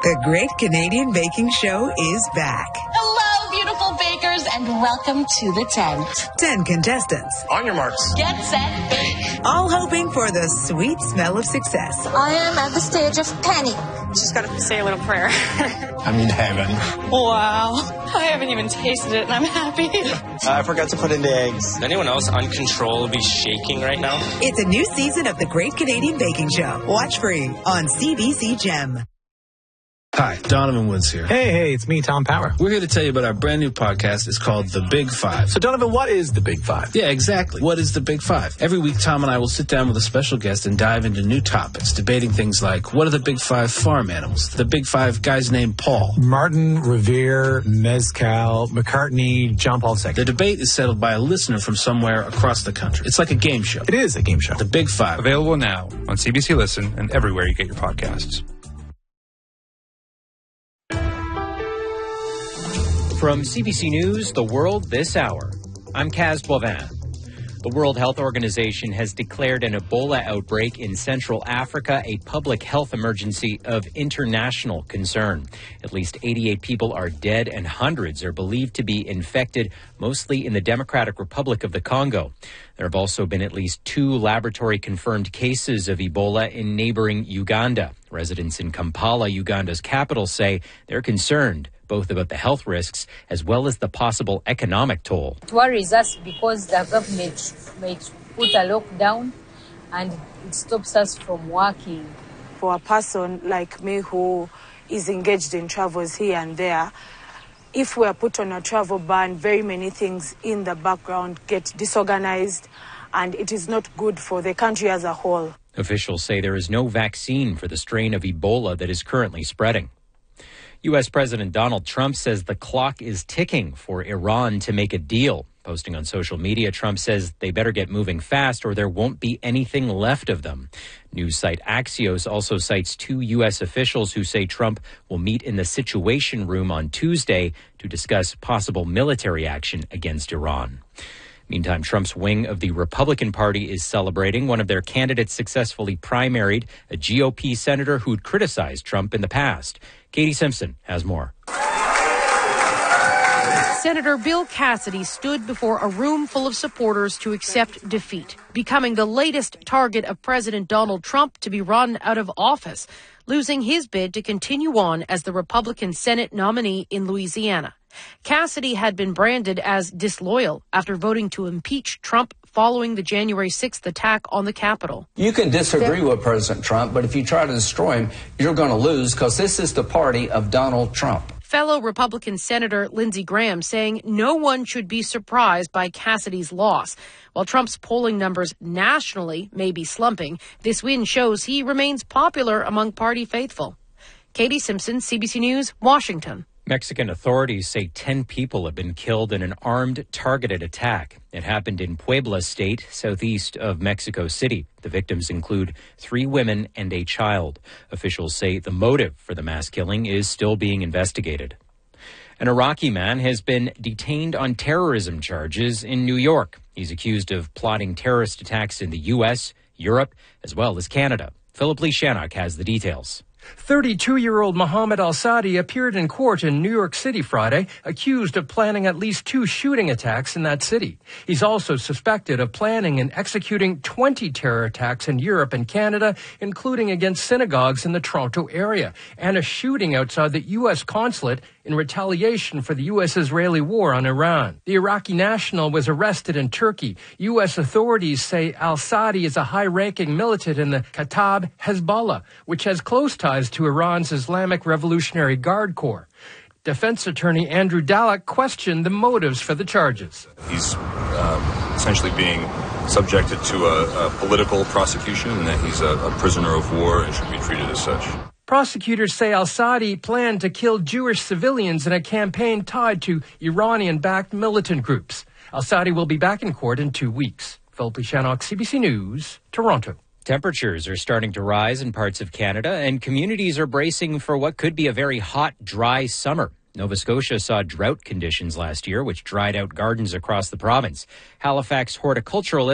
The Great Canadian Baking Show is back. Hello, beautiful bakers, and welcome to the tent. 10 contestants. On your marks. Get set, bake. All hoping for the sweet smell of success. I am at the stage of panic. Just got to say a little prayer. I'm in heaven. Wow. I haven't even tasted it, and I'm happy. I forgot to put in the eggs. Is anyone else uncontrollably shaking right now? It's a new season of The Great Canadian Baking Show. Watch free on CBC Gem. Hi, Donovan Woods here. Hey, it's me, Tom Power. We're here to tell you about our brand new podcast. It's called The Big Five. So, Donovan, what is The Big Five? Yeah, exactly. What is The Big Five? Every week, Tom and I will sit down with a special guest and dive into new topics, debating things like, what are the Big Five farm animals? The Big Five guys named Paul. Martin, Revere, Mezcal, McCartney, John Paul II. The debate is settled by a listener from somewhere across the country. It's like a game show. It is a game show. The Big Five. Available now on CBC Listen and everywhere you get your podcasts. From CBC News, The World This Hour, I'm Kaz Boivin. The World Health Organization has declared an Ebola outbreak in Central Africa a public health emergency of international concern. At least 88 people are dead and hundreds are believed to be infected, mostly in the Democratic Republic of the Congo. There have also been at least 2 laboratory-confirmed cases of Ebola in neighboring Uganda. Residents in Kampala, Uganda's capital, say they're concerned both about the health risks as well as the possible economic toll. It worries us because the government might put a lockdown and it stops us from working. For a person like me who is engaged in travels here and there, if we are put on a travel ban, very many things in the background get disorganized, and it is not good for the country as a whole. Officials say there is no vaccine for the strain of Ebola that is currently spreading. U.S. President Donald Trump says the clock is ticking for Iran to make a deal. Posting on social media, Trump says they better get moving fast or there won't be anything left of them. News site Axios also cites 2 U.S. officials who say Trump will meet in the Situation Room on Tuesday to discuss possible military action against Iran. Meantime, Trump's wing of the Republican Party is celebrating. One of their candidates successfully primaried a GOP senator who'd criticized Trump in the past. Katie Simpson has more. Senator Bill Cassidy stood before a room full of supporters to accept defeat, becoming the latest target of President Donald Trump to be run out of office, losing his bid to continue on as the Republican Senate nominee in Louisiana. Cassidy had been branded as disloyal after voting to impeach Trump following the January 6th attack on the Capitol. You can disagree with President Trump, but if you try to destroy him, you're going to lose because this is the party of Donald Trump. Fellow Republican Senator Lindsey Graham saying no one should be surprised by Cassidy's loss. While Trump's polling numbers nationally may be slumping, this win shows he remains popular among party faithful. Katie Simpson, CBC News, Washington. Mexican authorities say 10 people have been killed in an armed, targeted attack. It happened in Puebla State, southeast of Mexico City. The victims include 3 women and a child. Officials say the motive for the mass killing is still being investigated. An Iraqi man has been detained on terrorism charges in New York. He's accused of plotting terrorist attacks in the U.S., Europe, as well as Canada. Philip Lee Shannock has the details. 32-year-old Mohammed Al-Sadi appeared in court in New York City Friday, accused of planning at least 2 shooting attacks in that city. He's also suspected of planning and executing 20 terror attacks in Europe and Canada, including against synagogues in the Toronto area, and a shooting outside the U.S. consulate in retaliation for the U.S.-Israeli war on Iran. The Iraqi national was arrested in Turkey. U.S. authorities say Al-Sadi is a high-ranking militant in the Kataib Hezbollah, which has close ties to Iran's Islamic Revolutionary Guard Corps. Defense attorney Andrew Dallek questioned the motives for the charges. He's essentially being subjected to a political prosecution and that he's a prisoner of war and should be treated as such. Prosecutors say Al-Sadi planned to kill Jewish civilians in a campaign tied to Iranian-backed militant groups. Al-Sadi will be back in court in 2 weeks. Philip Shannock, CBC News, Toronto. Temperatures are starting to rise in parts of Canada, and communities are bracing for what could be a very hot, dry summer. Nova Scotia saw drought conditions last year, which dried out gardens across the province. Halifax horticultural